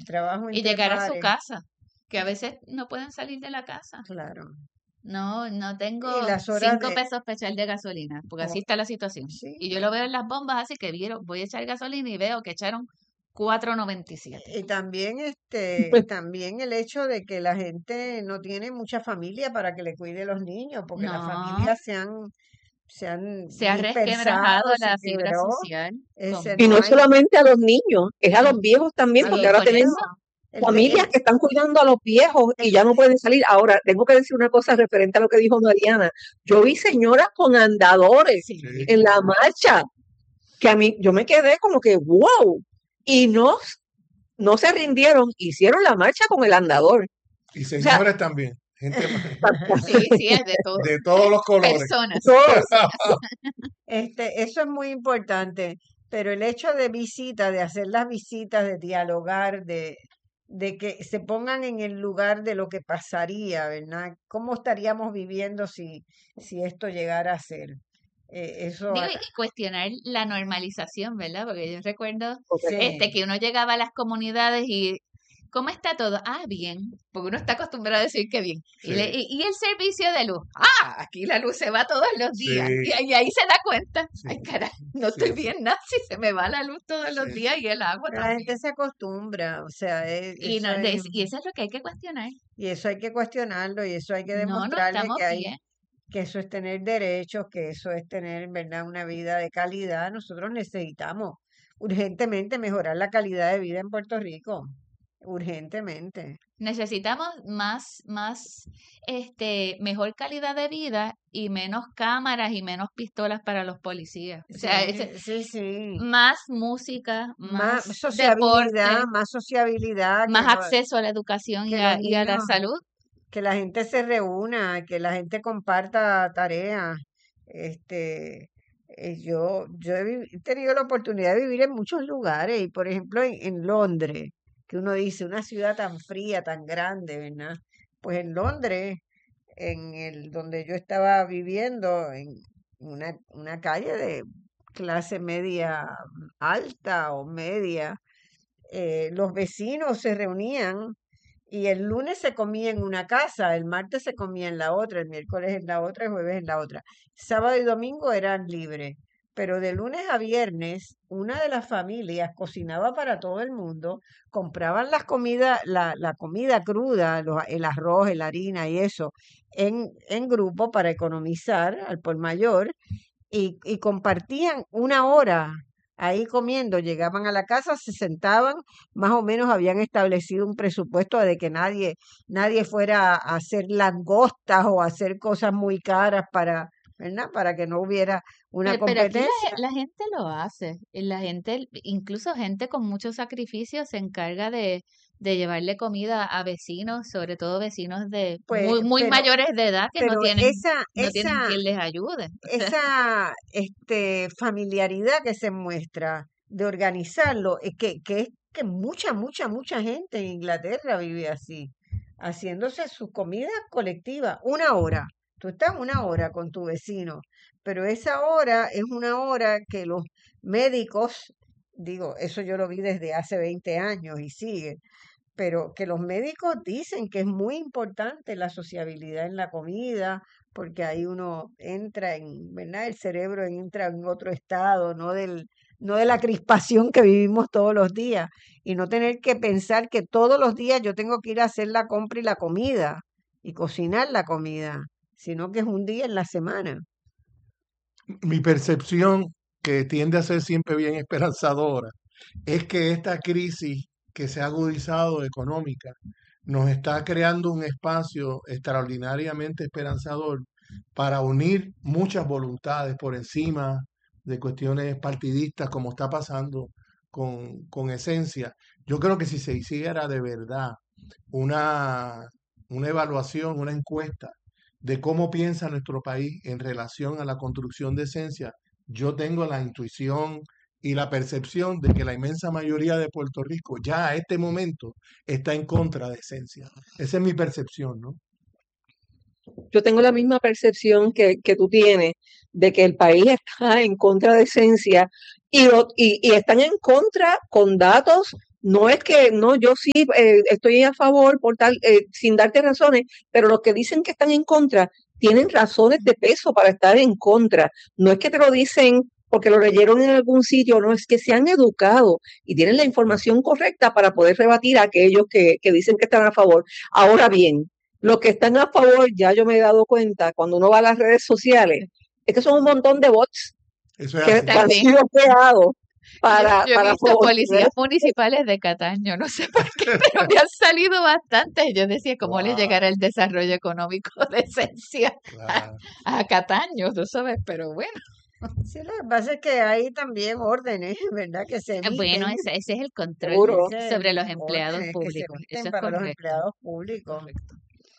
trabajo y entre llegar a su pares, casa, que a veces no pueden salir de la casa. claro. No Y tengo las horas 5 de, pesos para echar de gasolina, porque así oh, está la situación. sí, Y yo lo veo en las bombas, así que voy a echar gasolina y veo que echaron 4.97. y también también el hecho de que la gente no tiene mucha familia para que le cuide los niños, porque las No, familias se han se ha resquebrajado dispersado, se la fibra quebró, social Y no no hay solamente a los niños, es a los Ujú. viejos también, a porque los Sí, ahora por tenemos viejos. eso. El, te- familias el, que están cuidando a los viejos y el, ya no pueden salir. Ahora, tengo que decir una cosa referente a lo que dijo Mariana. Yo vi señoras con andadores sí, en la claro. marcha, que a mí, yo me quedé como que, wow, y no se rindieron, hicieron la marcha con el andador. Y O sea, señores también, gente Sí, sí, es de todo. de todos los colores. Personas. todos, Eso es muy importante, pero el hecho de visita, de hacer las visitas, de dialogar, de que se pongan en el lugar de lo que pasaría, ¿verdad? ¿Cómo estaríamos viviendo si esto llegara a ser? Eso, Digo, y cuestionar la normalización, ¿verdad? Porque yo recuerdo sí, que uno llegaba a las comunidades y ¿cómo está todo? Ah, bien, porque uno está acostumbrado a decir que bien. Sí, Y el servicio de luz. Ah, aquí la luz se va todos los días. sí, Ahí se da cuenta. sí, Ay, caray, no sí, estoy bien nada si se me va la luz todos los sí. días y el agua pero la gente también. se acostumbra, o sea, Y, no, y eso es lo que hay que cuestionar. y eso hay que cuestionarlo y eso hay que No demostrarle estamos bien. que eso es tener derechos, que eso es tener, ¿verdad?, una vida de calidad. Nosotros necesitamos urgentemente mejorar la calidad de vida en Puerto Rico, urgentemente. Necesitamos mejor calidad de vida y menos cámaras y menos pistolas para los policías. O sea, Sí, sí, sí. más música, Más más sociabilidad, deporte, más sociabilidad, más acceso a la educación que los y a la niños, salud. que la gente se reúna, que la gente comparta tareas. Este, he tenido la oportunidad de vivir en muchos lugares y, por ejemplo, en Londres, que uno dice, una ciudad tan fría, tan grande, ¿verdad? Pues en Londres, donde yo estaba viviendo, en una calle de clase media alta o media, los vecinos se reunían y el lunes se comía en una casa, el martes se comía en la otra, el miércoles en la otra, el jueves en la otra. Sábado y domingo eran libres, pero de lunes a viernes una de las familias cocinaba para todo el mundo, compraban la comida cruda, el arroz, la harina y eso, en grupo para economizar al por mayor y compartían una hora ahí comiendo, llegaban a la casa, se sentaban, más o menos habían establecido un presupuesto de que nadie fuera a hacer langostas o a hacer cosas muy caras ¿verdad? Para que no hubiera una Pero aquí competencia. la gente lo hace. Y la gente, incluso gente con muchos sacrificios, se encarga de llevarle comida a vecinos, sobre todo vecinos de Pues, muy mayores de edad que pero no tienen quien les ayude. O sea, esa familiaridad que se muestra de organizarlo, es que mucha gente en Inglaterra vive así, haciéndose su comida colectiva, una hora. Tú estás una hora con tu vecino, pero esa hora es una hora que los médicos, digo, eso yo lo vi desde hace 20 años y sigue, pero que los médicos dicen que es muy importante la sociabilidad en la comida, porque ahí uno entra ¿verdad? El cerebro entra en otro estado, no de la crispación que vivimos todos los días, y no tener que pensar que todos los días yo tengo que ir a hacer la compra y la comida, y cocinar la comida, sino que es un día en la semana. Mi percepción, que tiende a ser siempre bien esperanzadora, es que esta crisis que se ha agudizado económica nos está creando un espacio extraordinariamente esperanzador para unir muchas voluntades por encima de cuestiones partidistas, como está pasando con Esencia. Yo creo que si se hiciera de verdad una, una evaluación, una encuesta de cómo piensa nuestro país en relación a la construcción de Esencia, yo tengo la intuición y la percepción de que la inmensa mayoría de Puerto Rico ya a este momento está en contra de Esencia. Esa es mi percepción, ¿no? yo tengo la misma percepción que tú tienes de que el país está en contra de Esencia y están en contra con datos No es que, no, yo sí estoy a favor por tal, sin darte razones, pero los que dicen que están en contra tienen razones de peso para estar en contra. No es que te lo dicen porque lo leyeron en algún sitio, no, es que se han educado y tienen la información correcta para poder rebatir a aquellos que dicen que están a favor. Ahora bien, los que están a favor, ya yo me he dado cuenta, cuando uno va a las redes sociales, es que son un montón de bots Eso es que así. han También. sido creados Yo para he visto favorecer. policías municipales de Cataño, no sé por qué, pero me han salido bastantes. Yo decía, ¿cómo le Wow, llegará el desarrollo económico de Esencia claro. a Cataño? Tú sabes, pero bueno. Sí, lo que pasa es que hay también órdenes, ¿verdad? Que se Bueno, emiten. ese es el control Seguro. sobre los empleados Órdenes que se públicos. emiten Eso es para los correcto, empleados públicos. correcto.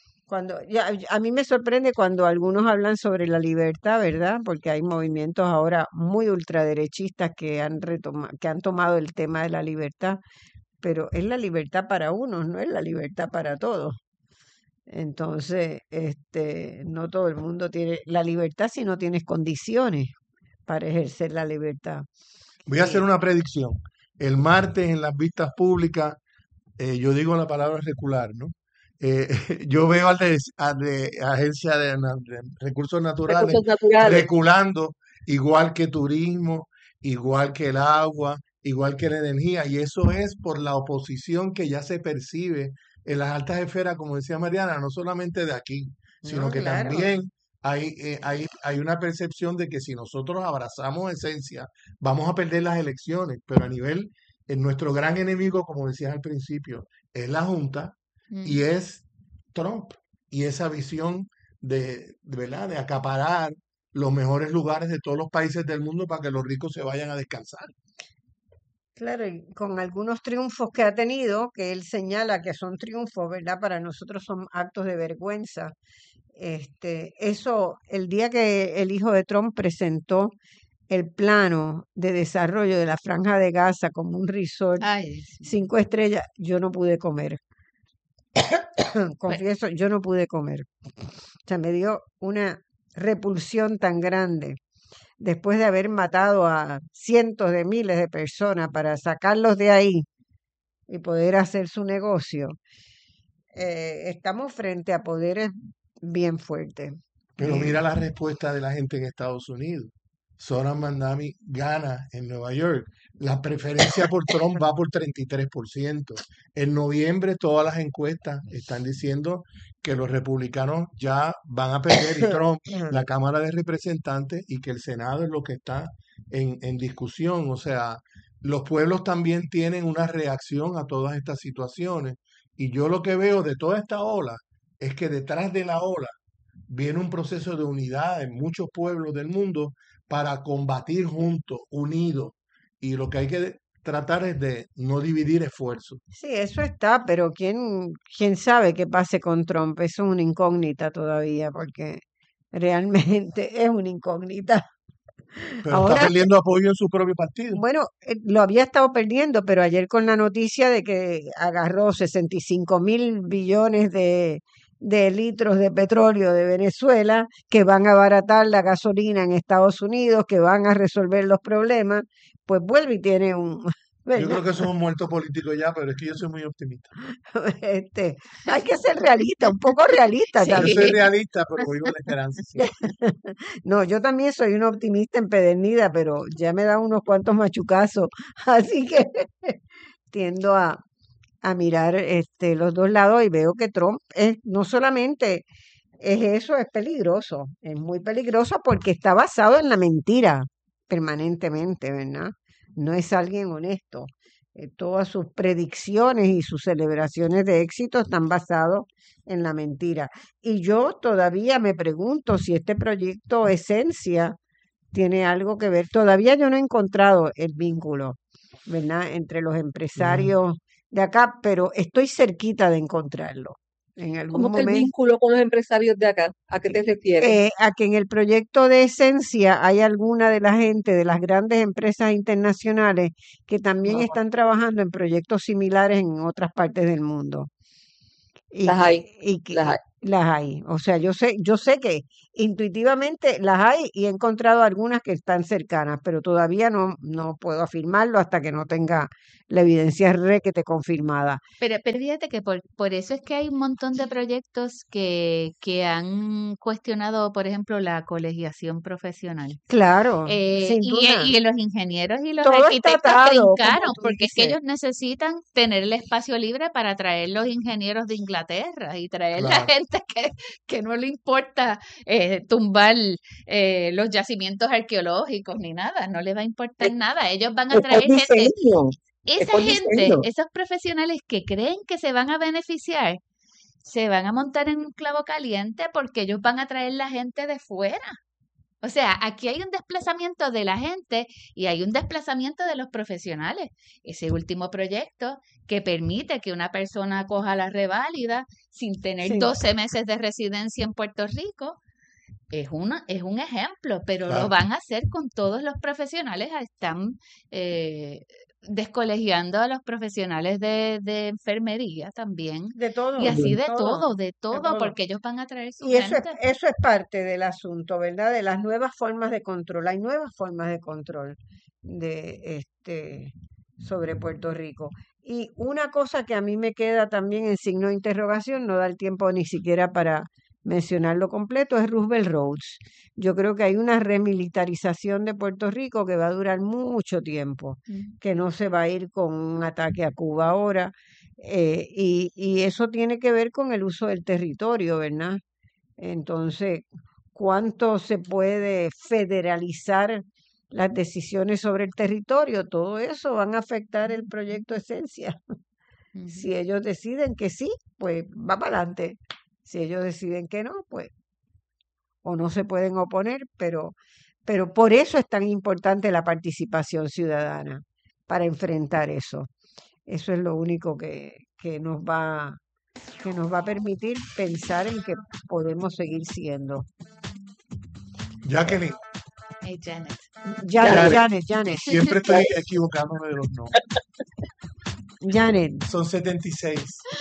A mí me sorprende cuando algunos hablan sobre la libertad, ¿verdad? Porque hay movimientos ahora muy ultraderechistas que que han tomado el tema de la libertad, pero es la libertad para unos, no es la libertad para todos. Entonces, no todo el mundo tiene la libertad si no tienes condiciones para ejercer la libertad. Voy a hacer Y una predicción. El martes en las vistas públicas, yo digo la palabra recular, ¿no? Yo veo al de Agencia de Recursos Naturales Recursos naturales. reculando, igual que turismo, igual que el agua, igual que la energía, y eso es por la oposición que ya se percibe en las altas esferas, como decía Mariana, no solamente de aquí, sino no, que claro, también hay una percepción de que si nosotros abrazamos esencia, vamos a perder las elecciones, pero a nivel, nuestro gran enemigo, como decías al principio, es la Junta y Ujú. es Trump y esa visión ¿verdad? De acaparar los mejores lugares de todos los países del mundo para que los ricos se vayan a descansar. claro, y con algunos triunfos que ha tenido, que él señala que son triunfos, ¿verdad? Para nosotros son actos de vergüenza. Eso, el día que el hijo de Trump presentó el plano de desarrollo de la Franja de Gaza como un resort Ay, Dios mío. 5 estrellas, yo no pude comer. Bueno, Confieso, yo no pude comer. O sea, me dio una repulsión tan grande después de haber matado a cientos de miles de personas para sacarlos de ahí y poder hacer su negocio. Estamos frente a poderes bien fuertes, Pero bien. mira la respuesta de la gente en Estados Unidos. Zoran Mandami gana en Nueva York. La preferencia por Trump va por 33%. En noviembre todas las encuestas están diciendo que los republicanos ya van a perder y Trump la Cámara de Representantes y que el Senado es lo que está en discusión. O sea, los pueblos también tienen una reacción a todas estas situaciones. Y yo lo que veo de toda esta ola es que detrás de la ola viene un proceso de unidad en muchos pueblos del mundo para combatir juntos, unidos. Y lo que hay que tratar es de no dividir esfuerzos. Sí, eso está, pero quién sabe qué pase con Trump? Eso es una incógnita todavía, porque realmente es una incógnita. Pero está Ahora, perdiendo apoyo en su propio partido. bueno, lo había estado perdiendo, pero ayer con la noticia de que agarró 65.000 billones de litros de petróleo de Venezuela, que van a abaratar la gasolina en Estados Unidos, que van a resolver los problemas, pues vuelve y tiene Yo ¿verdad? creo que somos muertos políticos ya, pero es que yo soy muy optimista. Hay que ser realista, un poco realista Sí. Yo soy también. realista, pero vivo la esperanza. Sí. No, yo también soy una optimista empedernida, pero ya me da unos cuantos machucazos, así que tiendo a mirar los dos lados y veo que Trump no solamente es eso, es peligroso, es muy peligroso porque está basado en la mentira permanentemente, ¿verdad? No es alguien honesto. Todas sus predicciones y sus celebraciones de éxito están basados en la mentira. Y yo todavía me pregunto si este proyecto Esencia tiene algo que ver. Todavía yo no he encontrado el vínculo, ¿verdad?, entre los Mm. empresarios de acá, pero estoy cerquita de encontrarlo. En algún ¿Cómo que el momento, vínculo con los empresarios de acá? ¿A qué te refieres? a que en el proyecto de Esencia hay alguna de la gente de las grandes empresas internacionales que también Ajá, están trabajando en proyectos similares en otras partes del mundo. Y las hay, que, y que, las hay. Las hay. O sea, yo sé que intuitivamente las hay y he encontrado algunas que están cercanas, pero todavía no puedo afirmarlo hasta que no tenga la evidencia requete confirmada. Pero fíjate que por eso es que hay un montón de proyectos que han cuestionado, por ejemplo, la colegiación profesional. Claro, sin duda. Y los ingenieros y los Todo está arquitectos atado, como brincaron, tú porque es que dices. ellos necesitan tener el espacio libre para traer los ingenieros de Inglaterra y traer la Claro. gente que no le importa tumbar los yacimientos arqueológicos ni nada, no les va a importar nada. Ellos van a Es por traer gente. diseño, es Esa por gente, diseño. esos profesionales que creen que se van a beneficiar, se van a montar en un clavo caliente porque ellos van a traer la gente de fuera. O sea, aquí hay un desplazamiento de la gente y hay un desplazamiento de los profesionales. Ese último proyecto que permite que una persona coja la reválida sin tener Sí. 12 meses de residencia en Puerto Rico, es un ejemplo, pero lo Claro. van a hacer con todos los profesionales. Están descolegiando a los profesionales de enfermería también. De todo, Y así de todo, de de todo, todo. porque ellos van a traer su Y gente. eso es parte del asunto, ¿verdad? De las nuevas formas de control. Hay nuevas formas de control sobre Puerto Rico. Y una cosa que a mí me queda también en signo de interrogación, no da el tiempo ni siquiera para mencionarlo completo, es Roosevelt Roads. Yo creo que hay una remilitarización de Puerto Rico que va a durar mucho tiempo, que no se va a ir con un ataque a Cuba ahora. Y eso tiene que ver con el uso del territorio, ¿verdad? Entonces, ¿cuánto se puede federalizar las decisiones sobre el territorio? Todo eso van a afectar el proyecto Esencia. Ujú. Si ellos deciden que sí, pues va para adelante. Si ellos deciden que no, pues o no se pueden oponer, pero por eso es tan importante la participación ciudadana, para enfrentar eso. Eso es lo único que nos va a permitir pensar en que podemos seguir siendo. Jacqueline, Hey, Janet. Janet, siempre estoy equivocándome de los nombres. Janet, Son 76.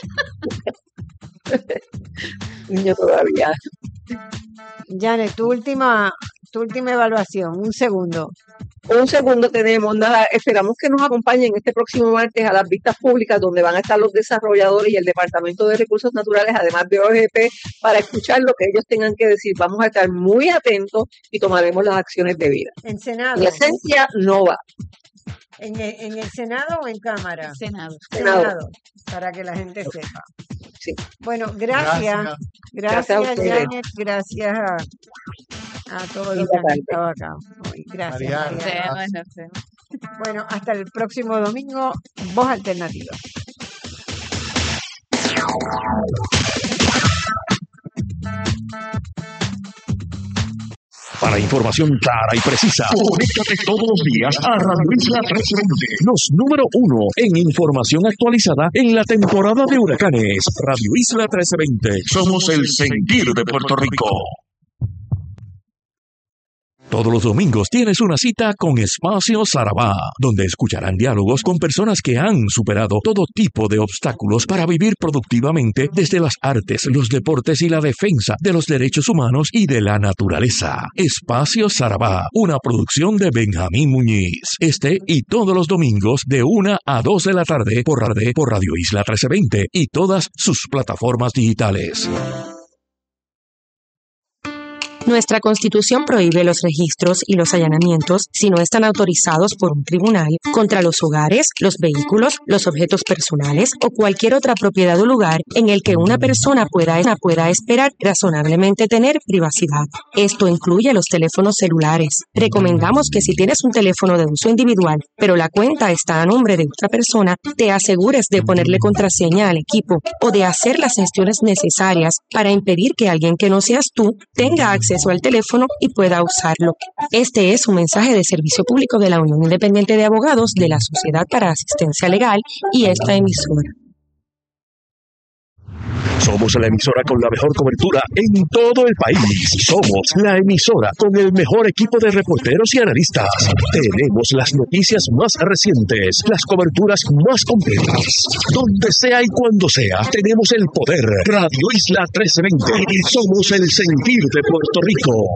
Niño todavía. Janet, tu última evaluación, un segundo. Un segundo tenemos, nada, esperamos que nos acompañen este próximo martes a las vistas públicas donde van a estar los desarrolladores y el Departamento de Recursos Naturales, además de OGP, para escuchar lo que ellos tengan que decir. Vamos a estar muy atentos y tomaremos las acciones debidas. ¿En Senado? En esencia, no va. ¿En el Senado o en Cámara? Senado. Senado, para que la gente sepa. Sí. Bueno, gracias. Gracias a ustedes. Janet, gracias a todos los Linda que han tarde. estado acá hoy. Gracias, Mariana. Mariana. Nos vemos. Bueno, hasta el próximo domingo, Voz Alternativa. Para información clara y precisa, conéctate todos los días a Radio Isla 1320, los número 1 en información actualizada en la temporada de huracanes. Radio Isla 1320, somos el sentir de Puerto Rico. Todos los domingos tienes una cita con Espacio Sarabá, donde escucharán diálogos con personas que han superado todo tipo de obstáculos para vivir productivamente desde las artes, los deportes y la defensa de los derechos humanos y de la naturaleza. Espacio Sarabá, una producción de Benjamín Muñiz. Este y todos los domingos de 1 a 2 de la tarde por Radio Isla 1320 y todas sus plataformas digitales. Nuestra Constitución prohíbe los registros y los allanamientos si no están autorizados por un tribunal contra los hogares, los vehículos, los objetos personales o cualquier otra propiedad o lugar en el que una persona pueda esperar razonablemente tener privacidad. Esto incluye los teléfonos celulares. Recomendamos que si tienes un teléfono de uso individual, pero la cuenta está a nombre de otra persona, te asegures de ponerle contraseña al equipo o de hacer las gestiones necesarias para impedir que alguien que no seas tú tenga acceso al teléfono y pueda usarlo. Este es un mensaje de servicio público de la Unión Independiente de Abogados de la Sociedad para Asistencia Legal y esta emisora. Somos la emisora con la mejor cobertura en todo el país. Somos la emisora con el mejor equipo de reporteros y analistas. Tenemos las noticias más recientes, las coberturas más completas. Donde sea y cuando sea, tenemos el poder. Radio Isla 1320. Somos el sentir de Puerto Rico.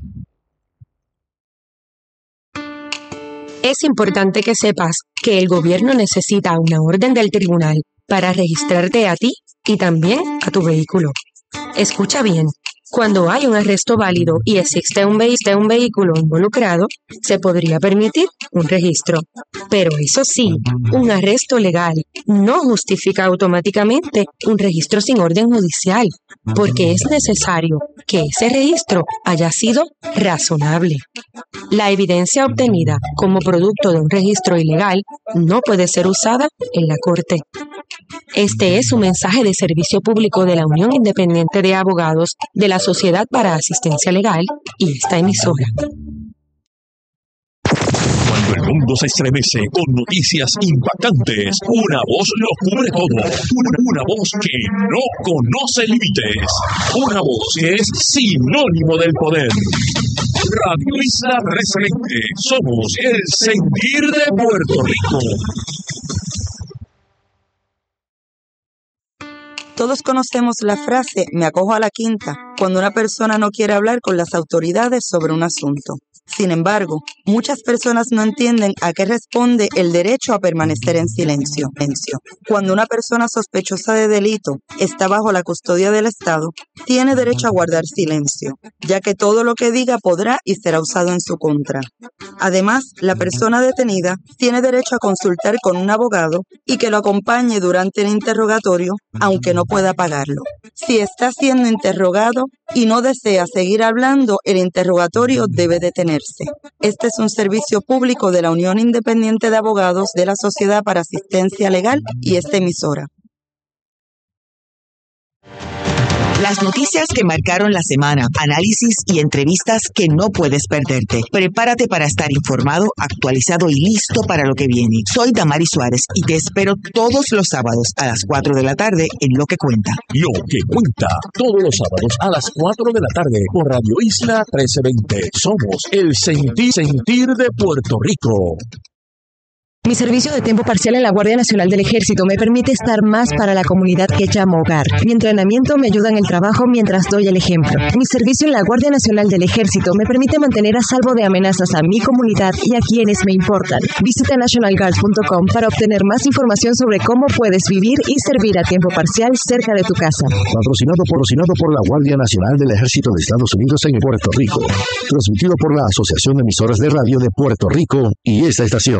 Es importante que sepas que el gobierno necesita una orden del tribunal para registrarte a ti y también a tu vehículo. Escucha bien. Cuando hay un arresto válido y existe un vehículo involucrado, se podría permitir un registro. Pero eso sí, un arresto legal no justifica automáticamente un registro sin orden judicial, porque es necesario que ese registro haya sido razonable. La evidencia obtenida como producto de un registro ilegal no puede ser usada en la corte. Este es un mensaje de servicio público de la Unión Independiente de Abogados de la Sociedad para Asistencia Legal y esta emisora. Cuando el mundo se estremece con noticias impactantes, una voz lo cubre todo. Una voz que no conoce límites. Una voz que es sinónimo del poder. Radio Isla 1320. Somos el sentir de Puerto Rico. Todos conocemos la frase "me acojo a la quinta" cuando una persona no quiere hablar con las autoridades sobre un asunto. Sin embargo, muchas personas no entienden a qué responde el derecho a permanecer en silencio. Cuando una persona sospechosa de delito está bajo la custodia del Estado, tiene derecho a guardar silencio, ya que todo lo que diga podrá y será usado en su contra. Además, la persona detenida tiene derecho a consultar con un abogado y que lo acompañe durante el interrogatorio, aunque no pueda pagarlo. Si está siendo interrogado y no desea seguir hablando, el interrogatorio debe detenerse. Este es un servicio público de la Unión Independiente de Abogados de la Sociedad para Asistencia Legal y esta emisora. Las noticias que marcaron la semana, análisis y entrevistas que no puedes perderte. Prepárate para estar informado, actualizado y listo para lo que viene. Soy Damari Suárez y te espero todos los sábados a las 4 de la tarde en Lo que Cuenta. Lo que cuenta, todos los sábados a las 4 de la tarde por Radio Isla 1320. Somos el sentir de Puerto Rico. Mi servicio de tiempo parcial en la Guardia Nacional del Ejército me permite estar más para la comunidad que llamo hogar. Mi entrenamiento me ayuda en el trabajo mientras doy el ejemplo. Mi servicio en la Guardia Nacional del Ejército me permite mantener a salvo de amenazas a mi comunidad y a quienes me importan. Visita nationalguard.com para obtener más información sobre cómo puedes vivir y servir a tiempo parcial cerca de tu casa. Patrocinado por la Guardia Nacional del Ejército de Estados Unidos en Puerto Rico. Transmitido por la Asociación de Emisoras de Radio de Puerto Rico y esta estación.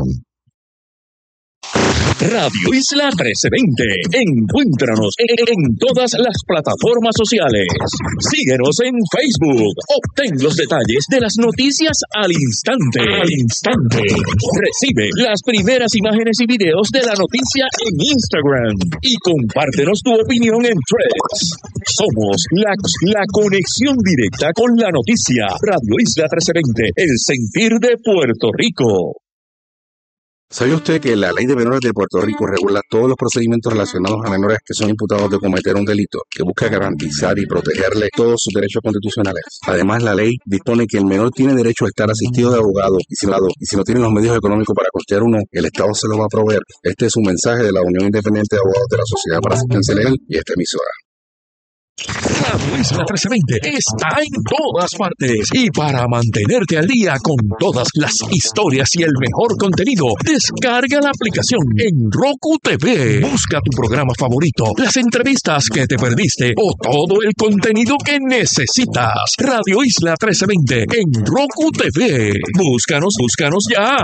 Radio Isla 1320. Encuéntranos en todas las plataformas sociales. Síguenos en Facebook. Obtén los detalles de las noticias al instante. Recibe las primeras imágenes y videos de la noticia en Instagram. Y compártenos tu opinión en Threads. Somos la conexión directa con la noticia. Radio Isla 1320. El sentir de Puerto Rico. ¿Sabía usted que la Ley de Menores de Puerto Rico regula todos los procedimientos relacionados a menores que son imputados de cometer un delito, que busca garantizar y protegerle todos sus derechos constitucionales? Además, la ley dispone que el menor tiene derecho a estar asistido de abogado y si no tiene los medios económicos para costear uno, el Estado se lo va a proveer. Este es un mensaje de la Unión Independiente de Abogados de la Sociedad para Asistencia Legal y esta emisora. Radio Isla 1320 está en todas partes y para mantenerte al día con todas las historias y el mejor contenido, descarga la aplicación en Roku TV. Busca tu programa favorito, las entrevistas que te perdiste o todo el contenido que necesitas. Radio Isla 1320 en Roku TV. Búscanos ya.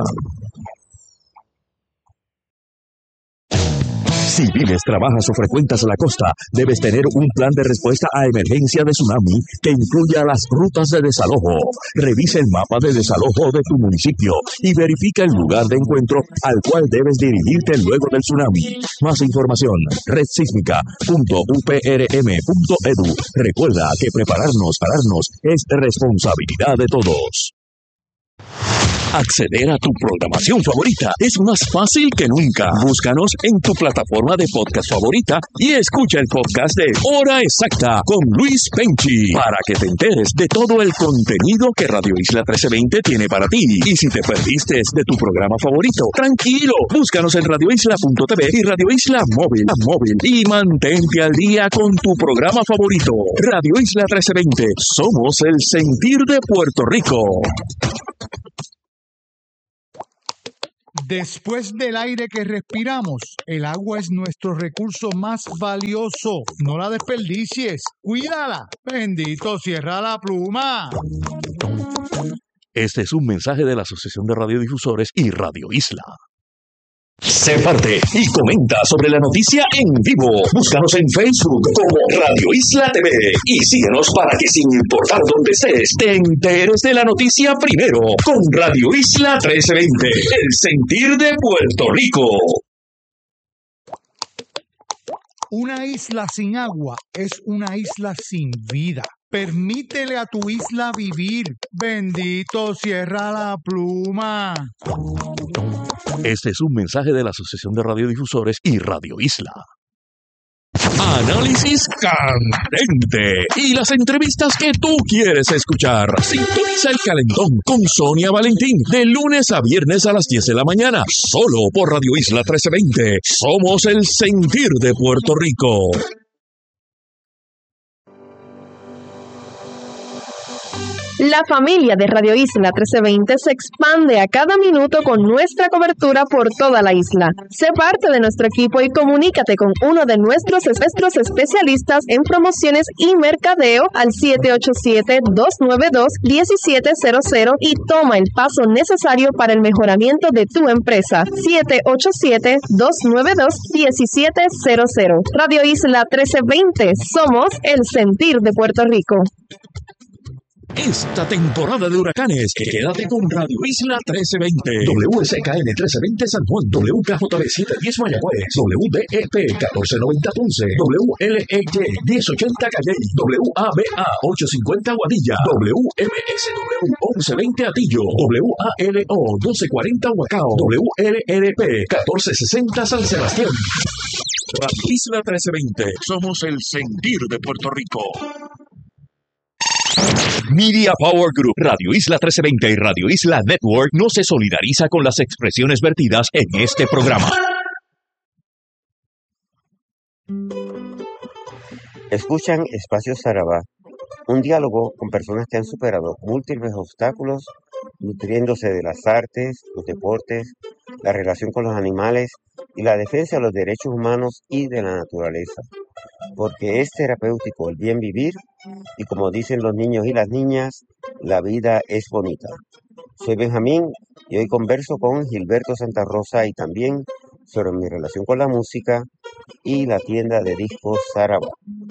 Si vives, trabajas o frecuentas la costa, debes tener un plan de respuesta a emergencia de tsunami que incluya las rutas de desalojo. Revisa el mapa de desalojo de tu municipio y verifica el lugar de encuentro al cual debes dirigirte luego del tsunami. Más información, redsísmica.uprm.edu. Recuerda que pararnos es responsabilidad de todos. Acceder a tu programación favorita es más fácil que nunca. Búscanos en tu plataforma de podcast favorita y escucha el podcast de Hora Exacta con Luis Penchi para que te enteres de todo el contenido que Radio Isla 1320 tiene para ti. Y si te perdiste de tu programa favorito, tranquilo, búscanos en radioisla.tv y Radio Isla Móvil y mantente al día con tu programa favorito. Radio Isla 1320, somos el sentir de Puerto Rico. Después del aire que respiramos, el agua es nuestro recurso más valioso. No la desperdicies, cuídala. Bendito, cierra la pluma. Este es un mensaje de la Asociación de Radiodifusores y Radio Isla. Sé parte y comenta sobre la noticia en vivo. Búscanos en Facebook como Radio Isla TV y síguenos para que sin importar dónde estés, te enteres de la noticia primero con Radio Isla 1320, el sentir de Puerto Rico. Una isla sin agua es una isla sin vida. Permítele a tu isla vivir. Bendito, cierra la pluma. Este es un mensaje de la Asociación de Radiodifusores y Radio Isla. Análisis candente y las entrevistas que tú quieres escuchar. Sintoniza el Calentón con Sonia Valentín de lunes a viernes a las 10 de la mañana, solo por Radio Isla 1320. Somos el sentir de Puerto Rico. La familia de Radio Isla 1320 se expande a cada minuto con nuestra cobertura por toda la isla. Sé parte de nuestro equipo y comunícate con uno de nuestros especialistas en promociones y mercadeo al 787-292-1700 y toma el paso necesario para el mejoramiento de tu empresa. 787-292-1700. Radio Isla 1320. Somos el sentir de Puerto Rico. Esta temporada de huracanes, quédate con Radio Isla 1320, WSKN 1320 San Juan, WKJB 710 Mayagüez, WDEP 1490 Ponce, WLEY 1080 Calle, WABA 850 Guadilla, WMSW 1120 Atillo, WALO 1240 Huacao, WLRP 1460 San Sebastián. Radio Isla 1320, somos el sentir de Puerto Rico. Media Power Group, Radio Isla 1320 y Radio Isla Network no se solidariza con las expresiones vertidas en este programa. Escuchan Espacio Sarabá, un diálogo con personas que han superado múltiples obstáculos, nutriéndose de las artes, los deportes, la relación con los animales y la defensa de los derechos humanos y de la naturaleza. Porque es terapéutico el bien vivir y como dicen los niños y las niñas, la vida es bonita. Soy Benjamín y hoy converso con Gilberto Santa Rosa y también sobre mi relación con la música y la tienda de discos Sarabá.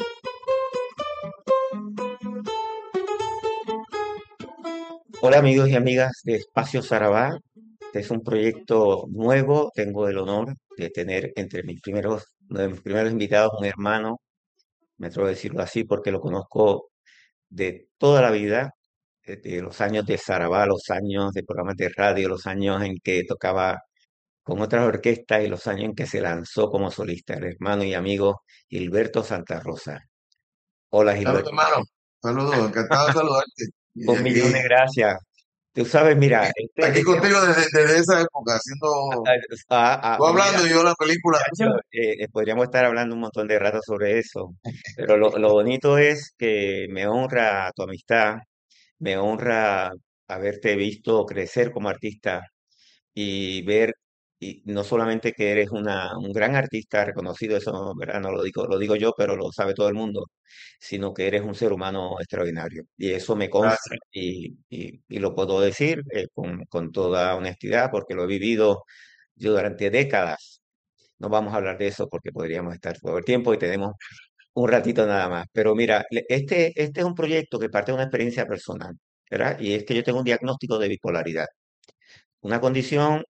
Hola amigos y amigas de Espacio Sarabá. Este es un proyecto nuevo. Tengo el honor de tener entre uno de mis primeros invitados un hermano, me atrevo a decirlo así porque lo conozco de toda la vida, de los años de Sarabá, los años de programas de radio, los años en que tocaba con otras orquestas y los años en que se lanzó como solista, el hermano y amigo Gilberto Santa Rosa. Hola Saludos, Gilberto. hermano. Saludos, encantado de saludarte. Y Un millón de gracias. Tú sabes, mira, aquí contigo desde esa época, haciendo, tú hablando mira, y yo la película. muchacho, podríamos estar hablando un montón de rato sobre eso, pero lo bonito es que me honra tu amistad, me honra haberte visto crecer como artista y ver, y no solamente que eres un gran artista reconocido, eso, ¿verdad? No lo digo yo, pero lo sabe todo el mundo, sino que eres un ser humano extraordinario. Y eso me consta Gracias. y lo puedo decir con toda honestidad, porque lo he vivido yo durante décadas. No vamos a hablar de eso porque podríamos estar todo el tiempo y tenemos un ratito nada más. Pero mira, este es un proyecto que parte de una experiencia personal, ¿verdad? Y es que yo tengo un diagnóstico de bipolaridad, una condición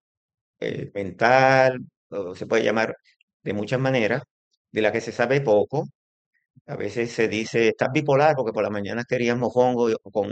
mental, o se puede llamar de muchas maneras, de la que se sabe poco, A veces se dice, estás bipolar porque por la mañana querías mofongo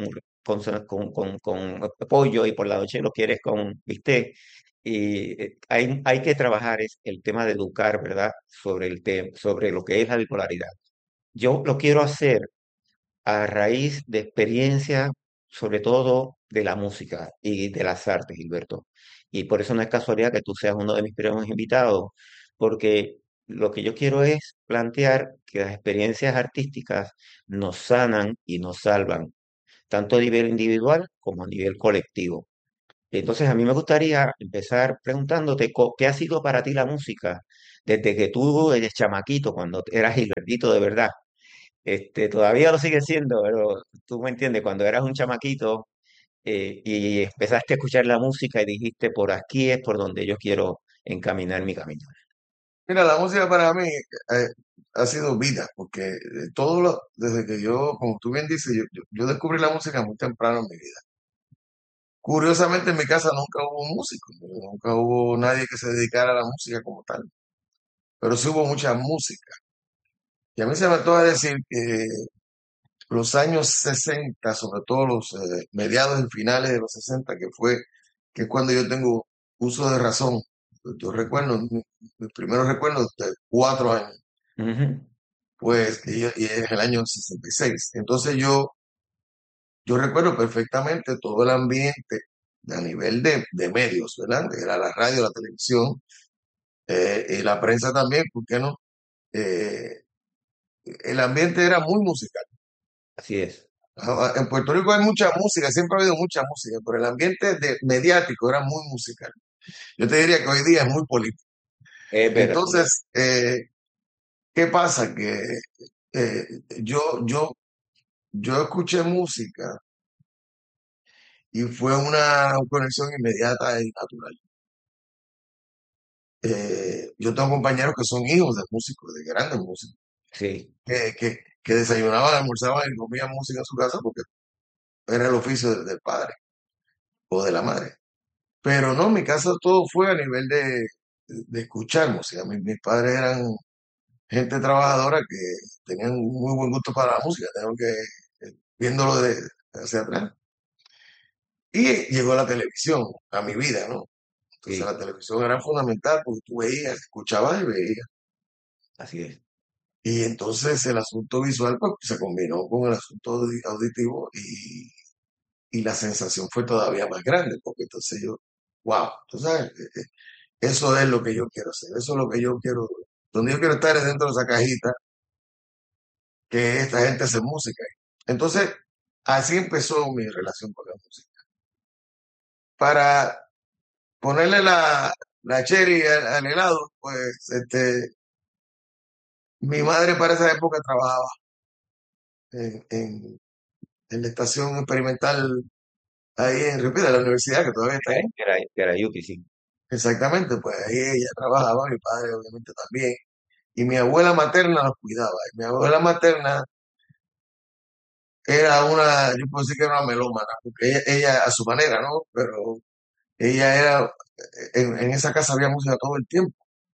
con pollo y por la noche lo quieres con bistec. Y hay que trabajar el tema de educar, ¿verdad? Sobre lo que es la bipolaridad. Yo lo quiero hacer a raíz de experiencias, sobre todo de la música y de las artes, Gilberto. Y por eso no es casualidad que tú seas uno de mis primeros invitados, porque lo que yo quiero es plantear que las experiencias artísticas nos sanan y nos salvan, tanto a nivel individual como a nivel colectivo. Entonces, a mí me gustaría empezar preguntándote qué ha sido para ti la música desde que tú eres chamaquito, cuando eras Gilbertito de verdad. Todavía lo sigue siendo, pero tú me entiendes, cuando eras un chamaquito y empezaste a escuchar la música y dijiste, por aquí es por donde yo quiero encaminar mi camino. Mira, la música para mí ha sido vida, porque desde que yo, como tú bien dices, yo descubrí la música muy temprano en mi vida. Curiosamente en mi casa nunca hubo un músico, nunca hubo nadie que se dedicara a la música como tal, pero sí hubo mucha música. Y a mí se me antoja decir que los años 60, sobre todo los mediados y finales de los 60, que es cuando yo tengo uso de razón. Yo recuerdo, mis primeros recuerdos de 4 años, pues, y es el año 66. Entonces yo recuerdo perfectamente todo el ambiente a nivel de medios, ¿verdad? Era la radio, la televisión, y la prensa también, ¿por qué no? Eh, el ambiente era muy musical. Así es. En Puerto Rico hay mucha música, siempre ha habido mucha música, pero el ambiente mediático era muy musical. Yo te diría que hoy día es muy político. Es verdad. Entonces, ¿qué pasa? Que eh, yo escuché música y fue una conexión inmediata y natural. Yo tengo compañeros que son hijos de músicos, de grandes músicos, Sí. que desayunaban, almorzaban y comían música en su casa porque era el oficio del padre o de la madre. Pero no, en mi casa todo fue a nivel de escuchar música. Mis padres eran gente trabajadora que tenían un muy buen gusto para la música, tengo que, viéndolo hacia atrás. Y llegó la televisión a mi vida, ¿no? Entonces Sí. la televisión era fundamental porque tú veías, escuchabas y veías. Así es. Y entonces el asunto visual pues, se combinó con el asunto auditivo y la sensación fue todavía más grande, porque entonces yo, wow, tú sabes, eso es lo que yo quiero hacer, eso es lo que yo quiero, donde yo quiero estar es dentro de esa cajita, que esta gente hace música. Entonces, así empezó mi relación con la música. Para ponerle la cherry al helado, pues, mi madre para esa época trabajaba en la estación experimental ahí en Río Piedras, la universidad, que todavía está ahí. Que era Yupi, sí. Exactamente, pues ahí ella trabajaba, mi padre obviamente también. Y mi abuela materna los cuidaba. Y mi abuela materna era yo puedo decir que era una melómana, porque ella a su manera, ¿no? Pero ella era, en esa casa había música todo el tiempo,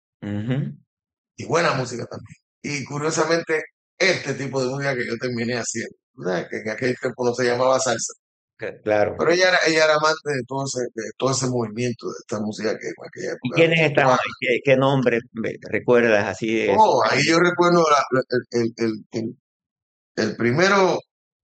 y buena música también. Y curiosamente, este tipo de música que yo terminé haciendo, ¿sabes? Que en aquel tiempo no se llamaba salsa. Claro. Pero ella era amante de todo ese movimiento, de esta música que en aquella ¿Y época. quiénes estaban? ¿Qué nombre recuerdas así de Oh, ahí yo recuerdo el primero,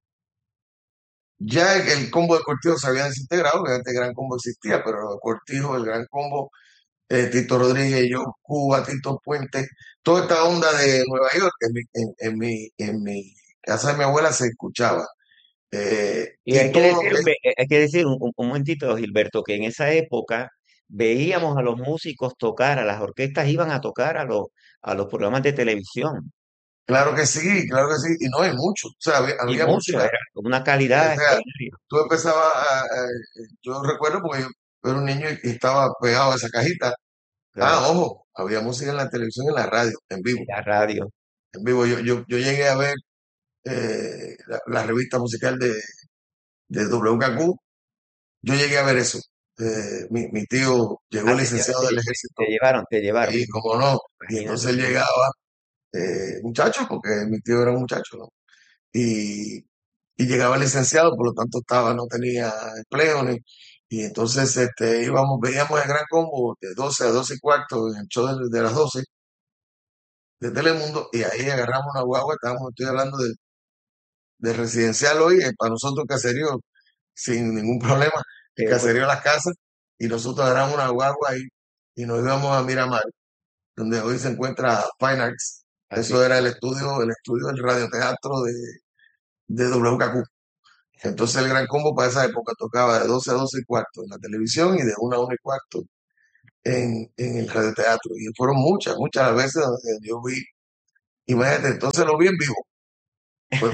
ya el combo de Cortijo se había desintegrado, obviamente el Gran Combo existía, pero Cortijo, el Gran Combo, Tito Rodríguez, yo, Cuba, Tito Puente, toda esta onda de Nueva York, en mi casa de mi abuela se escuchaba. Y hay que decir un momentito, Gilberto, que en esa época veíamos a los músicos tocar, a las orquestas iban a tocar a los programas de televisión. Claro que sí, y no hay mucho, o sea, Y había mucho, música. era una calidad O sea, extraordinaria. tú empezabas yo recuerdo porque yo era un niño y estaba pegado a esa cajita. Claro, Ojo, había música en la televisión y en la radio, en vivo. la radio. En vivo, yo llegué a ver la revista musical de WKQ, yo llegué a ver eso. Mi tío llegó licenciado del ejército Te llevaron. y como no, y entonces él llegaba muchachos, porque mi tío era un muchacho, ¿no? Y, y llegaba el licenciado, por lo tanto no tenía empleo, y entonces veíamos el Gran Combo de 12 a 12 y cuarto en el show de las 12 de Telemundo, y ahí agarramos una guagua, estoy hablando de residencial hoy, para nosotros caserío, sin ningún problema, el caserío Las Casas, y nosotros agarramos una guagua ahí y nos íbamos a Miramar, donde hoy se encuentra Fine Arts. Eso era el estudio del radioteatro de WKQ. Entonces el Gran Combo para esa época tocaba de 12 a 12 y cuarto en la televisión y de 1 a 1 y cuarto en el radioteatro. Y fueron muchas las veces donde yo vi, imagínate, entonces lo vi en vivo. Pues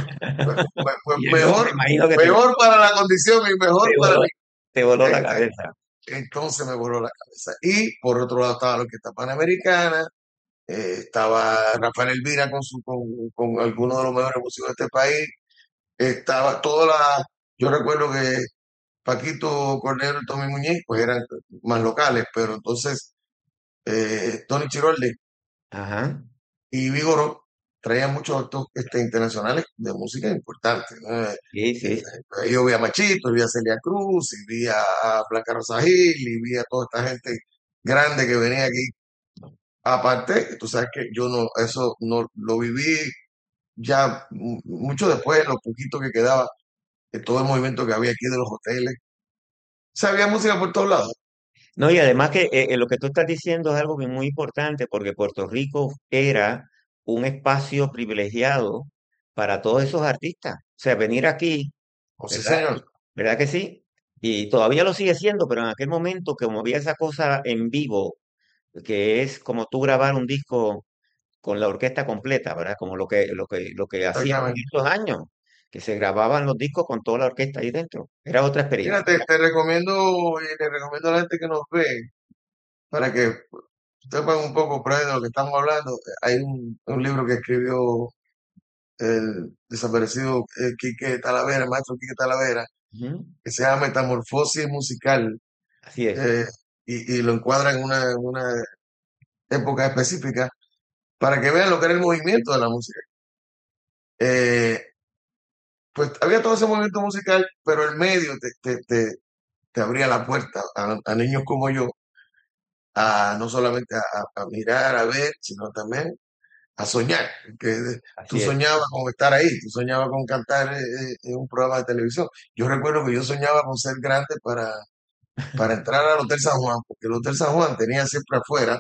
mejor para la condición y mejor para mí. Te voló la cabeza. Entonces me voló la cabeza. Y por otro lado estaba la Orquesta Panamericana, estaba Rafael Elvira con algunos de los mejores músicos de este país, estaba yo recuerdo que Paquito Cornero y Tommy Muñiz pues eran más locales, pero entonces Tony Chirolde y Vigoró traían muchos actos internacionales de música importantes, ¿no? Yo vi a Machito, vi a Celia Cruz, y vi a Blanca Rosa Gil, y vi a toda esta gente grande que venía aquí. Aparte, tú sabes que eso no lo viví ya mucho después, lo poquito que quedaba, de todo el movimiento que había aquí de los hoteles. O sea, había música por todos lados. No, y además que lo que tú estás diciendo es algo que es muy importante porque Puerto Rico era un espacio privilegiado para todos esos artistas. O sea, venir aquí, Sí, ¿verdad? señor. ¿Verdad que sí? Y todavía lo sigue siendo, pero en aquel momento, como había esa cosa en vivo, que es como tú grabar un disco con la orquesta completa, ¿verdad? Como lo que hacían en estos años, que se grababan los discos con toda la orquesta ahí dentro. Era otra experiencia. Mira, te recomiendo, y le recomiendo a la gente que nos ve, para que sepan un poco por ahí de lo que estamos hablando. Hay un libro que escribió el desaparecido Quique Talavera, el maestro Quique Talavera, que se llama Metamorfosis Musical. Así es. Y lo encuadra en una época específica para que vean lo que era el movimiento de la música. Pues había todo ese movimiento musical, pero el medio te abría la puerta a niños como yo, no solamente a mirar, a ver, sino también a soñar. Que tú soñabas con estar ahí, tú soñabas con cantar en un programa de televisión. Yo recuerdo que yo soñaba con ser grande para entrar al Hotel San Juan, porque el Hotel San Juan tenía siempre afuera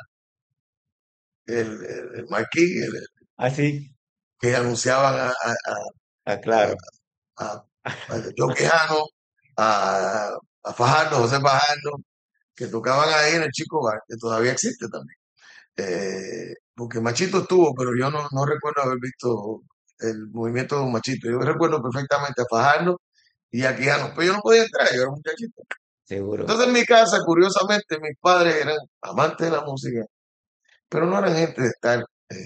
el marquí, que anunciaban claro. a Joe Quijano, a Fajardo, José Fajardo, que tocaban ahí en el Chico Bar, que todavía existe también. Porque Machito estuvo, pero yo no recuerdo haber visto el movimiento de un Machito. Yo recuerdo perfectamente a Fajardo y a Quijano, pero yo no podía entrar, yo era un muchachito. Seguro. Entonces en mi casa, curiosamente, mis padres eran amantes de la música, pero no eran gente de estar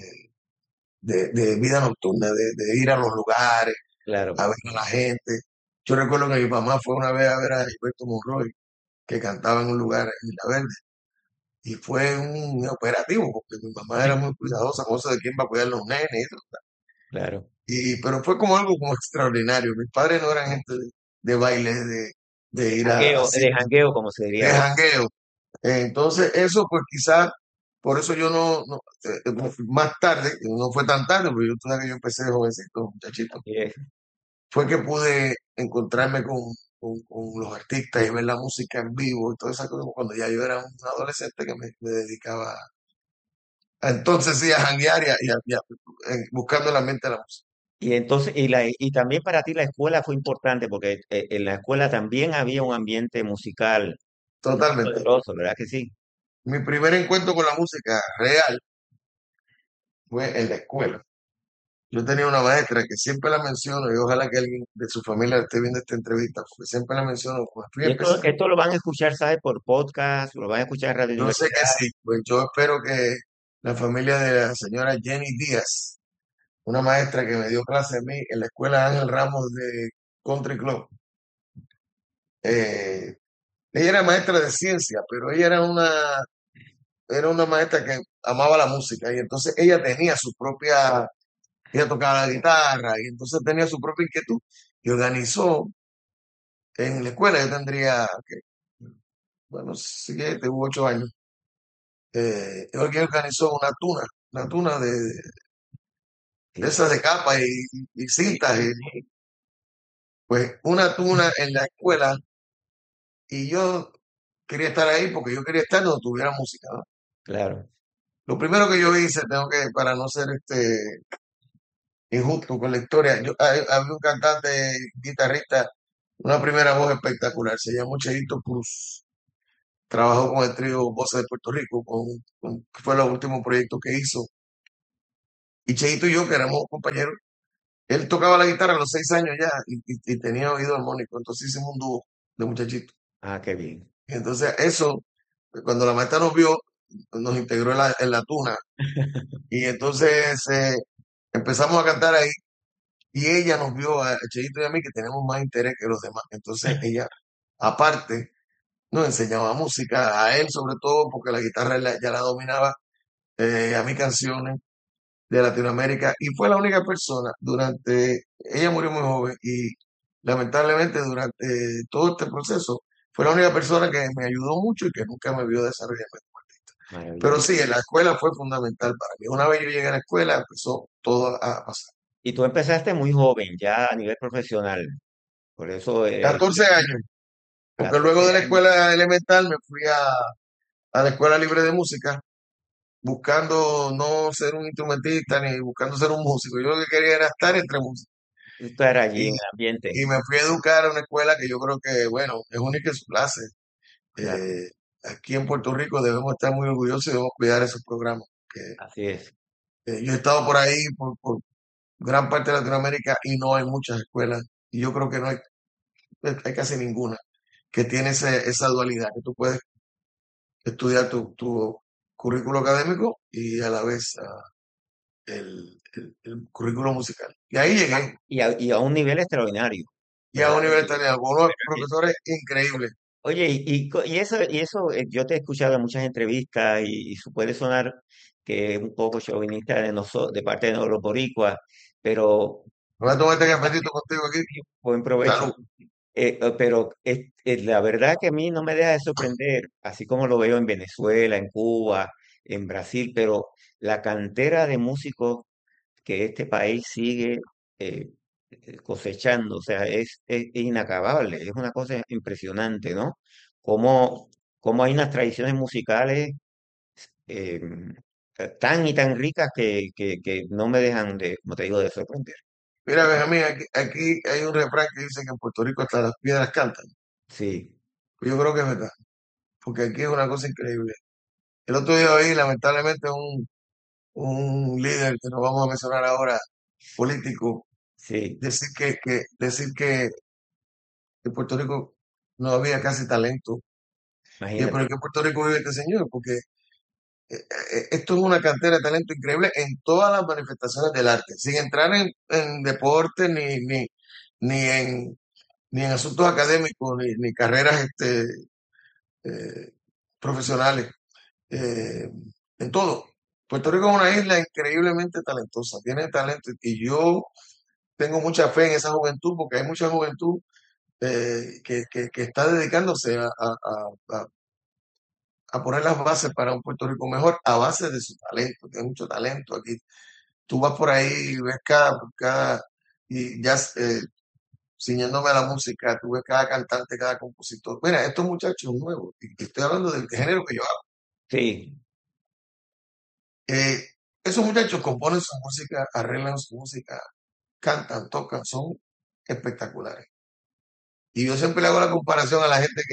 de vida nocturna, de ir a los lugares, claro, a ver a la gente. Yo recuerdo que mi mamá fue una vez a ver a Gilberto Monroy, que cantaba en un lugar en La Verde, y fue un operativo, porque mi mamá era muy cuidadosa con eso de quién va a cuidar los nenes y eso. claro. Pero fue como algo como extraordinario. Mis padres no eran gente de baile, de ir De jangueo, como se diría. de jangueo. Entonces, eso pues quizás, por eso yo más tarde, no fue tan tarde, porque tú sabes que yo empecé de jovencito, muchachito, fue que pude encontrarme con los artistas y ver la música en vivo y todas esas cosas, cuando ya yo era un adolescente que me dedicaba entonces sí a janguear buscando la mente de la música. Y entonces, y también para ti la escuela fue importante porque en la escuela también había un ambiente musical Totalmente. poderoso, ¿verdad que sí? Mi primer encuentro con la música real fue en la escuela. Yo tenía una maestra que siempre la menciono y ojalá que alguien de su familia esté viendo esta entrevista, porque siempre la menciono. Y esto lo van a escuchar, ¿sabes? Por podcast, lo van a escuchar en Radio Yo sé Universidad. que sí, pues yo espero que la familia de la señora Jenny Díaz, una maestra que me dio clase a mí en la escuela Ángel Ramos de Country Club, ella era maestra de ciencia, pero ella era una era una maestra que amaba la música y entonces ella tocaba la guitarra y entonces tenía su propia inquietud y organizó en la escuela, yo tendría, bueno, 7 u 8 años, ella organizó una tuna de esas de capa y cintas, pues una tuna en la escuela y yo quería estar ahí porque yo quería estar donde tuviera música, ¿no? Claro. Lo primero que yo hice, para no ser injusto con la historia, había un cantante, guitarrista, una primera voz espectacular, se llamó Cheito Cruz. Trabajó con el trío Voces de Puerto Rico, que fue el último proyecto que hizo. Y Cheito y yo, que éramos compañeros, él tocaba la guitarra a los 6 años ya y tenía oído armónico, entonces hicimos un dúo de muchachitos. Ah, qué bien. Y entonces eso, cuando la maestra nos vio, nos integró en la tuna. Y entonces empezamos a cantar ahí y ella nos vio a Cheito y a mí que tenemos más interés que los demás. Entonces ella, aparte, nos enseñaba música, a él sobre todo, porque la guitarra ya la dominaba, a mí canciones de Latinoamérica. Y fue la única persona ella murió muy joven y lamentablemente durante todo este proceso, fue la única persona que me ayudó mucho y que nunca me vio desarrollarme como artista. Pero Maravilloso. sí, en la escuela fue fundamental para mí. Una vez yo llegué a la escuela, empezó todo a pasar. Y tú empezaste muy joven, ya a nivel profesional. Por eso, 14 años, porque 14 luego de la años. escuela elemental me fui a la escuela libre de música, buscando no ser un instrumentista ni buscando ser un músico. Yo lo que quería era estar entre músicos. Estar allí Y, en el ambiente. y me fui a educar a una escuela que yo creo que, bueno, es única en su clase. Claro, Eh, Aquí en Puerto Rico debemos estar muy orgullosos y debemos cuidar esos programas. así es. Yo he estado por ahí, por gran parte de Latinoamérica, y no hay muchas escuelas. Y yo creo que no hay casi ninguna que tiene esa dualidad, que tú puedes estudiar tu currículo académico y a la vez el currículo musical. Y ahí llegué. Y a un nivel extraordinario, Y a ¿verdad? universitario, algunos profesores increíbles. Oye, y eso yo te he escuchado en muchas entrevistas y puede sonar que es un poco chauvinista de parte de los boricuas, pero Voy a tomar este cafecito contigo aquí. buen provecho. Salud. Pero la verdad que a mí no me deja de sorprender, así como lo veo en Venezuela, en Cuba, en Brasil, pero la cantera de músicos que este país sigue eh, cosechando, o sea, es inacabable, es una cosa impresionante, ¿no? Cómo, cómo hay unas tradiciones musicales eh, tan y tan ricas que no me dejan de, como te digo, de sorprender. Mira, Benjamín, aquí hay un refrán que dice que en Puerto Rico hasta las piedras cantan. Sí, Pues yo creo que es verdad, porque aquí es una cosa increíble. El otro día oí, lamentablemente, un líder que no vamos a mencionar ahora, político, sí, decir que en Puerto Rico no había casi talento. Y pero imagínate. que en Puerto Rico vive este señor, porque esto es una cantera de talento increíble en todas las manifestaciones del arte, sin entrar en deporte ni en asuntos académicos, ni carreras eh, profesionales, eh, en todo. Puerto Rico es una isla increíblemente talentosa, tiene talento y yo tengo mucha fe en esa juventud porque hay mucha juventud que está dedicándose a poner las bases para un Puerto Rico mejor a base de su talento, que hay mucho talento aquí. Tú vas por ahí y ves y ya ciñéndome a la música, tú ves cada cantante, cada compositor. Mira, estos muchachos nuevos, y estoy hablando del género que yo hago. Sí, Eh, Esos muchachos componen su música, arreglan su música, cantan, tocan, son espectaculares. Y yo siempre le hago la comparación a la gente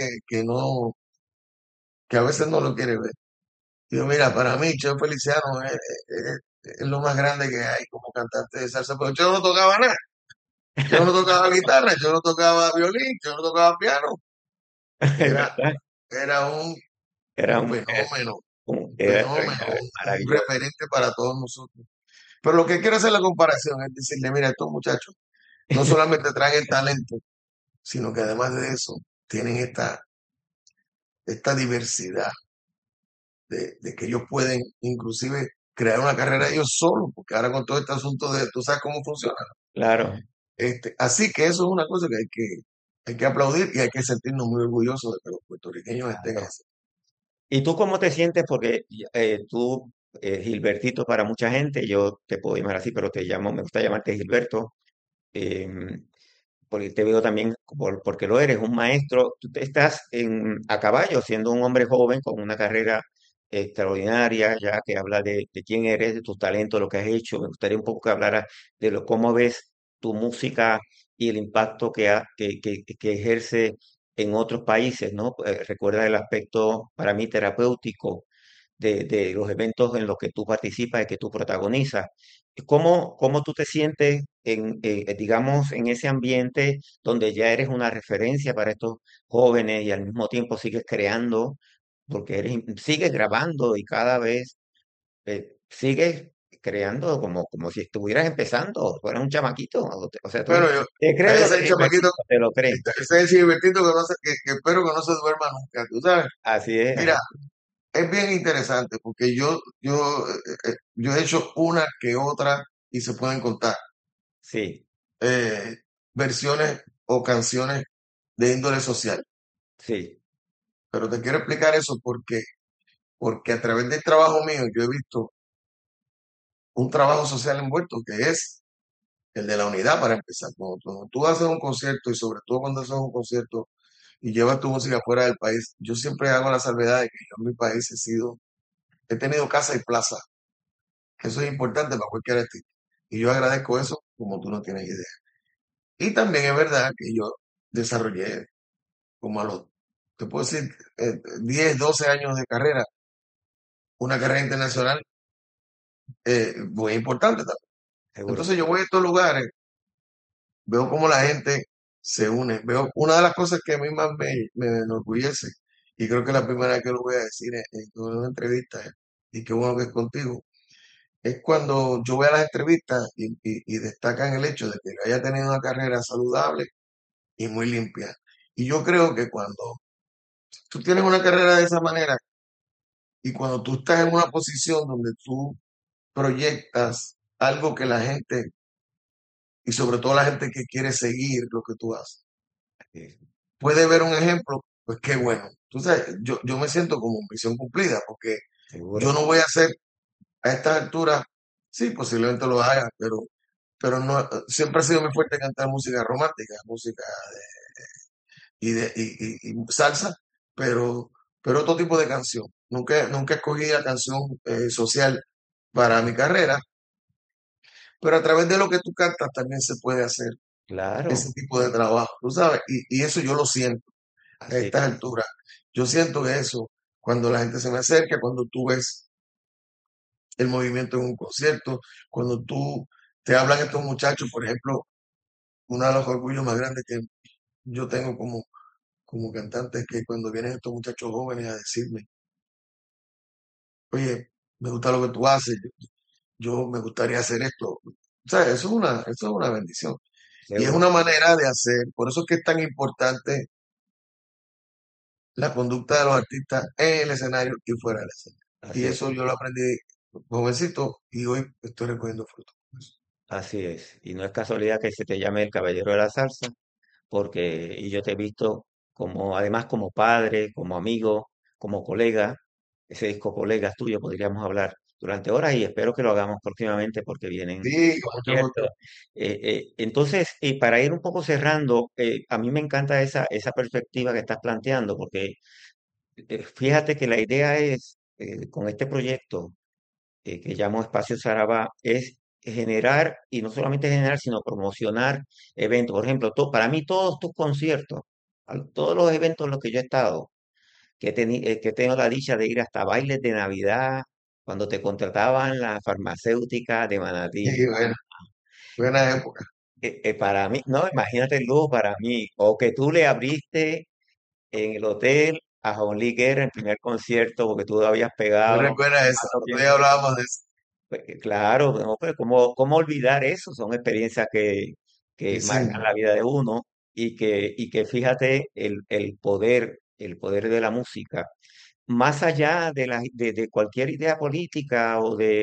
que a veces no lo quiere ver. Digo, mira, para mí, Cheo Feliciano es lo más grande que hay como cantante de salsa, pero Cheo no tocaba nada. Cheo no tocaba guitarra, Cheo no tocaba violín, Cheo no tocaba piano. es Era, verdad. era un Era fenómeno, era un maravilloso. referente para todos nosotros. Pero lo que quiero hacer la comparación es decirle, mira, estos muchachos no solamente traen el talento, sino que además de eso tienen esta diversidad de que ellos pueden inclusive crear una carrera ellos solos, porque ahora con todo este asunto de, tú sabes cómo funciona, ¿no? Claro. Así que eso es una cosa que hay que aplaudir y hay que sentirnos muy orgullosos de que los puertorriqueños estén Claro. así. ¿Y tú cómo te sientes? Porque tú, Gilbertito para mucha gente, yo te puedo llamar así, pero te llamo, me gusta llamarte Gilberto, em, porque te veo también porque lo eres, un maestro. Tú estás a caballo, siendo un hombre joven con una carrera extraordinaria, ya que habla de quién eres, de tus talentos, lo que has hecho. Me gustaría un poco que hablaras de cómo ves tu música y el impacto que ejerce en otros países, ¿no? Recuerda el aspecto para mí terapéutico de los eventos en los que tú participas y que tú protagonizas. ¿Cómo tú te sientes digamos, en ese ambiente donde ya eres una referencia para estos jóvenes y al mismo tiempo sigues creando, porque sigues grabando y cada vez sigues creando como si estuvieras empezando, fueras un chamaquito? O sea, Bueno, te a crees lo ese que chamaquito, te lo crees. ese Gilbertito que espero que no se duerma nunca, tú sabes. Así es. Mira, es bien interesante porque yo he hecho una que otra y se pueden contar Sí, eh, versiones o canciones de índole social. sí, Pero te quiero explicar eso porque a través del trabajo mío yo he visto un trabajo social envuelto que es el de la unidad para empezar. Cuando tú haces un concierto y sobre todo cuando haces un concierto y llevas tu música fuera del país, yo siempre hago la salvedad de que yo en mi país he tenido casa y plaza. Eso es importante para cualquier artista. Y yo agradezco eso como tú no tienes idea. Y también es verdad que yo desarrollé como te puedo decir, 10, 12 años de carrera, una carrera internacional muy importante también. seguro. Entonces yo voy a estos lugares, veo cómo la gente se une, veo una de las cosas que a mí más me enorgullece, y creo que la primera vez que lo voy a decir en una entrevista, y qué bueno que es contigo, es cuando yo voy a las entrevistas y destacan el hecho de que yo haya tenido una carrera saludable y muy limpia. Y yo creo que cuando tú tienes una carrera de esa manera y cuando tú estás en una posición donde tú proyectas algo que la gente, y sobre todo la gente que quiere seguir lo que tú haces, puede ver un ejemplo, pues qué bueno. Tú sabes, yo me siento como misión cumplida porque yo Seguro. no voy a hacer a estas alturas, sí, posiblemente lo haga, pero no, siempre ha sido muy fuerte cantar música romántica, música y salsa, pero, pero otro tipo de canción. Nunca escogí la canción social para mi carrera, pero a través de lo que tú cantas también se puede hacer ese Claro, tipo de trabajo, tú sabes, y eso yo lo siento a así estas alturas. Yo siento eso cuando la gente se me acerca, cuando tú ves el movimiento en un concierto, cuando tú te hablan estos muchachos, por ejemplo, uno de los orgullos más grandes que yo tengo como cantante es que cuando vienen estos muchachos jóvenes a decirme, oye, me gusta lo que tú haces, yo me gustaría hacer esto. O sea, eso es una bendición. Y es seguro. una manera de hacer, por eso es que es tan importante la conducta de los artistas en el escenario y fuera del escenario. Y Así es. eso yo lo aprendí jovencito y hoy estoy recogiendo frutos. Así es. Y no es casualidad que se te llame el caballero de la salsa, porque y yo te he visto además como padre, como amigo, como colega, ese disco Colegas tuyo, podríamos hablar durante horas y espero que lo hagamos próximamente porque vienen Sí, con mucho conciertos. gusto. Entonces, para ir un poco cerrando, a mí me encanta esa perspectiva que estás planteando, porque fíjate que la idea es, con este proyecto, que llamo Espacio Sarabá, es generar, y no solamente generar, sino promocionar eventos. Por ejemplo, para mí todos tus conciertos, todos los eventos en los que yo he estado, que he tenido la dicha de ir hasta bailes de Navidad, cuando te contrataban la farmacéutica de Manatí. Sí, bueno, buena época. Para mí, no, imagínate luego para mí, o que tú le abriste en el hotel a Juan Luis Guerra en el primer concierto, porque tú habías Muy pegado recuerda eso. tanto Hoy tiempo. hablábamos de eso. Pues, claro, no, pues, ¿cómo olvidar eso? Son experiencias que Sí, marcan señor. la vida de uno y que fíjate el poder de la música más allá de cualquier idea política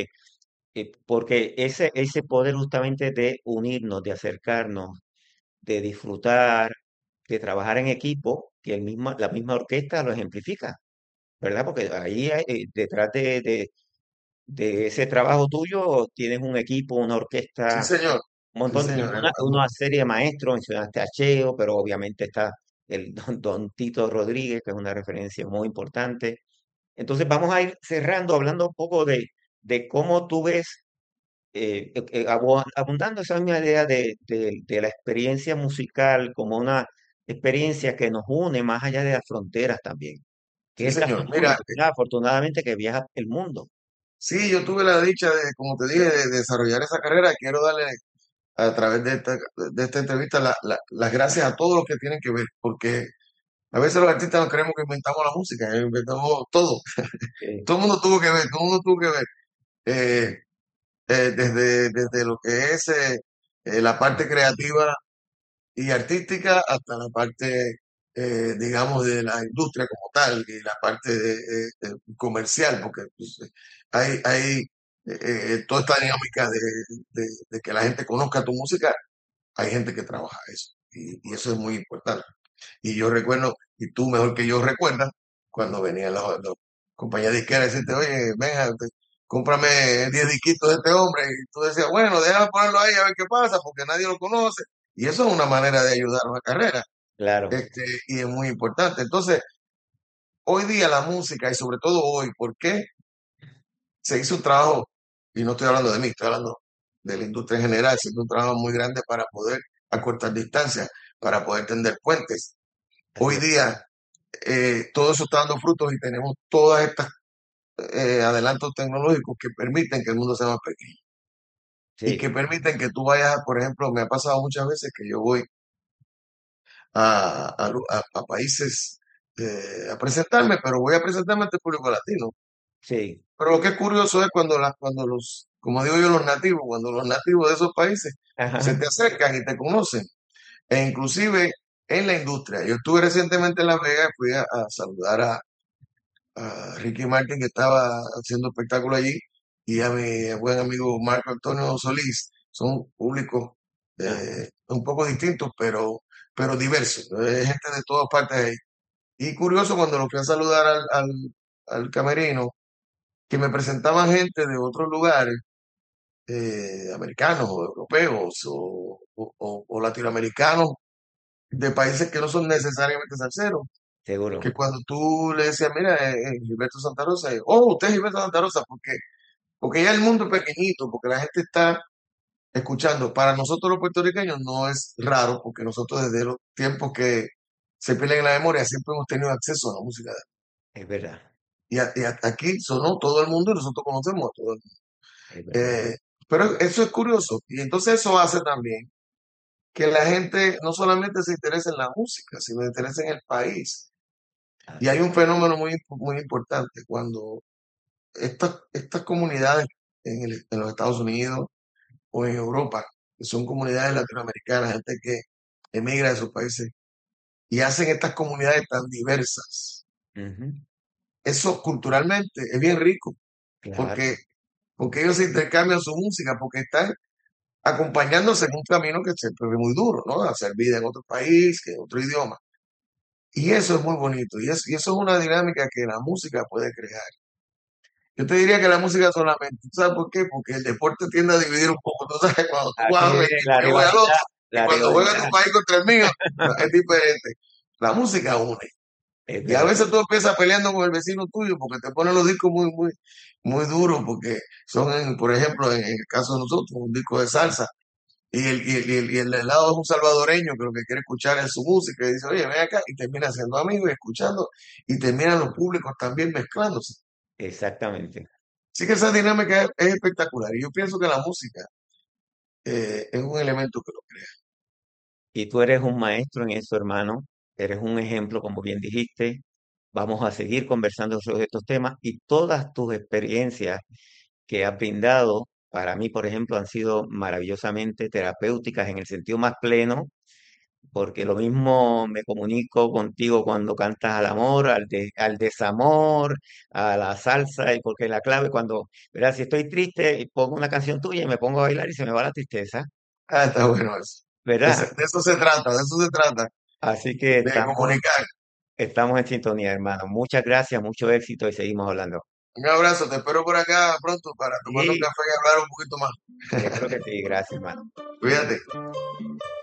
porque ese poder justamente de unirnos, de acercarnos, de disfrutar, de trabajar en equipo, que la misma orquesta lo ejemplifica, ¿verdad? Porque ahí detrás de ese trabajo tuyo tienes un equipo, una Sí, orquesta, señor. un Sí, montón, señor. una serie de maestros, mencionaste a Cheo, pero obviamente está el don Tito Rodríguez, que es una referencia muy importante. Entonces vamos a ir cerrando, hablando un poco de cómo tú ves, abundando esa misma idea de la experiencia musical como una experiencia que nos une más allá de las fronteras también, que Sí, es el caso señor. tuyo, Mira, ¿verdad? Afortunadamente que viajas el mundo. sí, yo tuve la dicha de, como te dije, de desarrollar esa carrera. Quiero darle a través de esta entrevista las gracias a todos los que tienen que ver, porque a veces los artistas no creemos que inventamos la música, inventamos todo. Sí, Todo el mundo tuvo que ver, todo el mundo tuvo que ver. Eh, desde lo que es la parte creativa y artística hasta la parte, digamos, de la industria como tal y la parte comercial, porque pues, hay toda esta dinámica de que la gente conozca tu música, hay gente que trabaja eso y eso es muy importante. Y yo recuerdo, y tú mejor que yo recuerdas, cuando venían las compañías disqueras a decirte, oye, venga, cómprame 10 disquitos de este hombre. Y tú decías, bueno, déjame ponerlo ahí a ver qué pasa, porque nadie lo conoce. Y eso es una manera de ayudar a una carrera. claro. Y es muy importante. Entonces, hoy día la música, y sobre todo hoy, ¿por qué se hizo un trabajo? Y no estoy hablando de mí, estoy hablando de la industria en general, se hizo un trabajo muy grande para poder acortar distancias, para poder tender puentes. Así Hoy es. día todo eso está dando frutos y tenemos todas estas adelantos tecnológicos que permiten que el mundo sea más pequeño y que Sí, permiten que tú vayas, por ejemplo, me ha pasado muchas veces que yo voy a países a presentarme, pero voy a presentarme ante el público latino. sí. Pero lo que es curioso es cuando como digo yo, los nativos, cuando los nativos de esos países se Ajá. te acercan y te conocen, e inclusive en la industria. Yo estuve recientemente en Las Vegas, fui a saludar a Ricky Martin, que estaba haciendo espectáculo allí, y a mi buen amigo Marco Antonio Solís. Son públicos Ah, un poco distintos, pero diversos. Gente de todas partes ahí. Y curioso, cuando lo fui a saludar al camerino, que me presentaban gente de otros lugares, americanos o europeos o latinoamericanos, de países que no son necesariamente salseros, seguro. que cuando tú le decías, mira, Gilberto Santa Rosa, oh, usted es Gilberto Santa Rosa, porque ya el mundo es pequeñito, porque la gente está escuchando. Para nosotros los puertorriqueños no es raro, porque nosotros desde los tiempos que se pierden en la memoria siempre hemos tenido acceso a la música. Es verdad, Aquí sonó todo el mundo y nosotros conocemos a todo el mundo. es verdad. Pero eso es curioso. Y entonces eso hace también que la gente no solamente se interese en la música, sino se interese en el país. Y hay Así. un fenómeno muy importante cuando estas comunidades en los Estados Unidos o en Europa, que son comunidades latinoamericanas, gente que emigra de sus países y hacen estas comunidades tan diversas. Ujú, Eso culturalmente es bien rico, claro, porque ellos se intercambian su música, porque están acompañándose en un camino que siempre es muy duro, ¿no? Hacer vida en otro país, en otro idioma. Y eso es muy bonito, y eso es una dinámica que la música puede crear. Yo te diría que la música solamente, ¿tú sabes por qué? Porque el deporte tiende a dividir un poco. Tú sabes, cuando tú vas así a un es equipo, la yo voy al otro, rivalidad, y la cuando juega tu rivalidad, país contra el mío, no, es diferente. La música une. es Y a verdad. veces tú empiezas peleando con el vecino tuyo porque te ponen los discos muy duros, porque son, por ejemplo, en el caso de nosotros, un disco de salsa. Y el de al lado es un salvadoreño que lo que quiere escuchar es su música y dice, oye, ven acá, y termina siendo amigos y escuchando, y terminan los públicos también mezclándose. Exactamente. Así que esa dinámica es espectacular y yo pienso que la música es un elemento que lo crea. Y tú eres un maestro en eso, hermano. Eres un ejemplo, como bien dijiste. Vamos a seguir conversando sobre estos temas y todas tus experiencias que has brindado, para mí, por ejemplo, han sido maravillosamente terapéuticas en el sentido más pleno porque lo mismo me comunico contigo cuando cantas al amor, al desamor, a la salsa, y porque la clave cuando, ¿verdad? Si estoy triste, pongo una canción tuya y me pongo a bailar y se me va la tristeza, Ah, está bueno eso. ¿verdad? De eso se trata, de eso se trata, Así que de comunicar. estamos en sintonía, hermano. Muchas gracias, mucho éxito y seguimos hablando. Un abrazo, te espero por acá pronto para tomar un Sí, café y hablar un poquito más. yo creo que sí, gracias, hermano. Cuídate.